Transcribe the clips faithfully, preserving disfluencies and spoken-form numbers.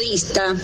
periodista.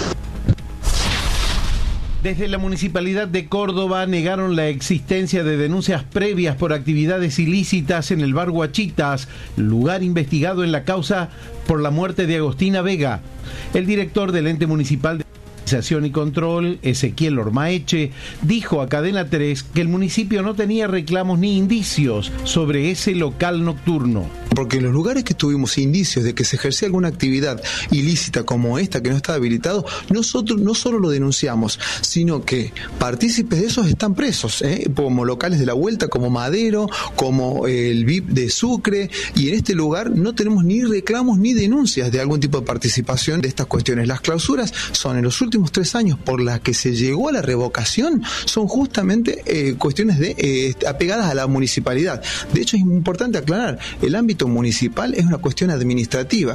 Desde la Municipalidad de Córdoba negaron la existencia de denuncias previas por actividades ilícitas en el bar Guachitas, lugar investigado en la causa por la muerte de Agostina Vega. El director del ente municipal de Fiscalización y Control, Ezequiel Ormaeche, dijo a Cadena tres que el municipio no tenía reclamos ni indicios sobre ese local nocturno. Porque en los lugares que tuvimos indicios de que se ejercía alguna actividad ilícita como esta, que no estaba habilitado, nosotros no solo lo denunciamos, sino que partícipes de esos están presos, ¿eh? como locales de la vuelta, como Madero, como el V I P de Sucre, y en este lugar no tenemos ni reclamos ni denuncias de algún tipo de participación de estas cuestiones. Las clausuras son en los últimos tres años por las que se llegó a la revocación, son justamente eh, cuestiones de eh, apegadas a la municipalidad. De hecho, es importante aclarar, el ámbito municipal es una cuestión administrativa.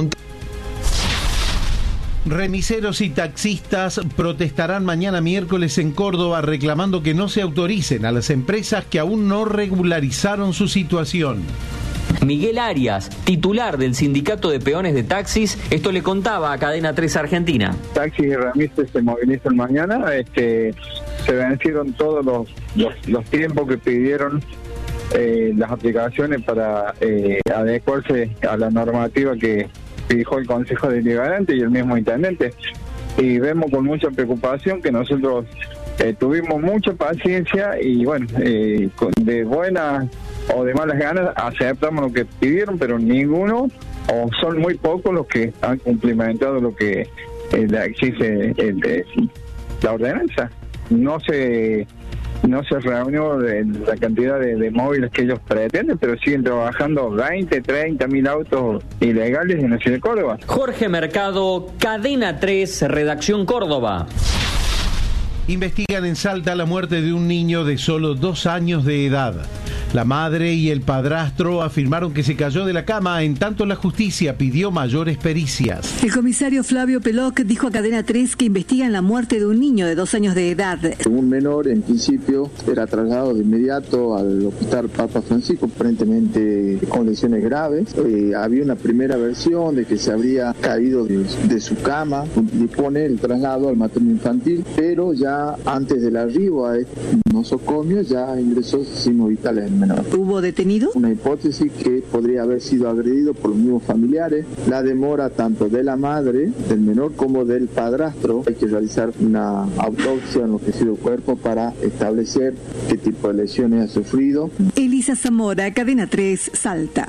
Remiseros y taxistas protestarán mañana miércoles en Córdoba reclamando que no se autoricen a las empresas que aún no regularizaron su situación. Miguel Arias, titular del Sindicato de Peones de Taxis, esto le contaba a Cadena tres Argentina. Taxis y remises se movilizan mañana, este, se vencieron todos los, los, los tiempos que pidieron eh, las aplicaciones para eh, adecuarse a la normativa que fijó el Consejo Deliberante y el mismo intendente. Y vemos con mucha preocupación que nosotros eh, tuvimos mucha paciencia y bueno, eh, de buenas o de malas ganas aceptamos lo que pidieron, pero ninguno o son muy pocos los que han cumplimentado lo que eh, exige el, el, la ordenanza. No se no se reunió de la cantidad de, de móviles que ellos pretenden, pero siguen trabajando veinte, treinta mil autos ilegales en la ciudad de Córdoba. Jorge Mercado, Cadena tres, Redacción Córdoba. Investigan en Salta la muerte de un niño de solo dos años de edad. La madre y el padrastro afirmaron que se cayó de la cama, en tanto la justicia pidió mayores pericias. El comisario Flavio Peloc dijo a Cadena tres que investigan la muerte de un niño de dos años de edad. Un menor, en principio, era trasladado de inmediato al hospital Papa Francisco, aparentemente con lesiones graves. Eh, había una primera versión de que se habría caído de, de su cama, dispone el traslado al materno infantil, pero ya antes del arribo a este nosocomio ya ingresó signos vitales en menor. ¿Hubo detenido? Una hipótesis que podría haber sido agredido por los mismos familiares. La demora tanto de la madre del menor como del padrastro. Hay que realizar una autopsia en lo que ha sido el cuerpo para establecer qué tipo de lesiones ha sufrido. Elisa Zamora, Cadena tres, Salta.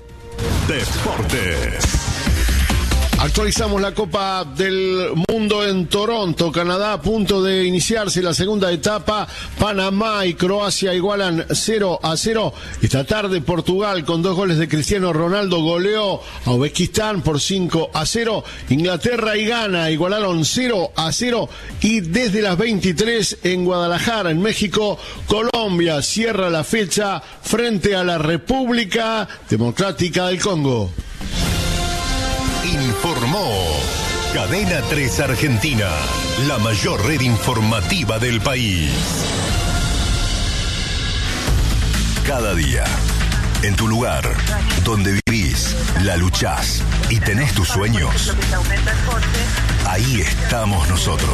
Deportes. Actualizamos la Copa del Mundo en Toronto, Canadá, a punto de iniciarse la segunda etapa. Panamá y Croacia igualan cero a cero. Esta tarde Portugal, con dos goles de Cristiano Ronaldo, goleó a Uzbekistán por cinco a cero. Inglaterra y Ghana igualaron cero a cero. Y desde las veintitrés en Guadalajara, en México, Colombia cierra la fecha frente a la República Democrática del Congo. Informó Cadena tres Argentina, la mayor red informativa del país. Cada día, en tu lugar, donde vivís, la luchás y tenés tus sueños, ahí estamos nosotros.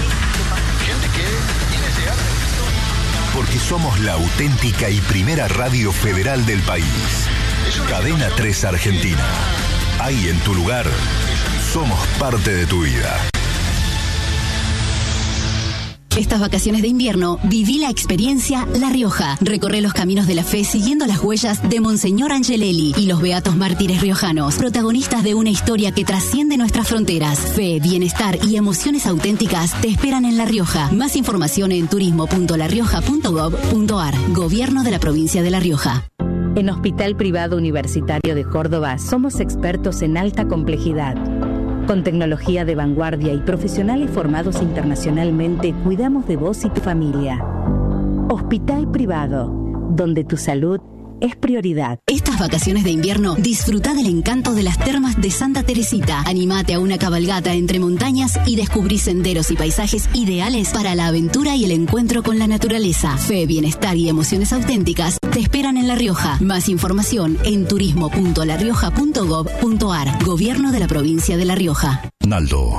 Porque somos la auténtica y primera radio federal del país. Cadena tres Argentina. Ahí en tu lugar, somos parte de tu vida. Estas vacaciones de invierno, viví la experiencia La Rioja. Recorre los caminos de la fe siguiendo las huellas de Monseñor Angelelli y los beatos mártires riojanos, protagonistas de una historia que trasciende nuestras fronteras. Fe, bienestar y emociones auténticas te esperan en La Rioja. Más información en turismo punto la rioja punto gob punto ar. Gobierno de la provincia de La Rioja. En Hospital Privado Universitario de Córdoba somos expertos en alta complejidad. Con tecnología de vanguardia y profesionales formados internacionalmente, cuidamos de vos y tu familia. Hospital Privado, donde tu salud es prioridad. Estas vacaciones de invierno, disfruta del encanto de las termas de Santa Teresita. Animate a una cabalgata entre montañas y descubrí senderos y paisajes ideales para la aventura y el encuentro con la naturaleza. Fe, bienestar y emociones auténticas te esperan en La Rioja. Más información en turismo punto la rioja punto gob punto ar. Gobierno de la provincia de La Rioja. Naldo.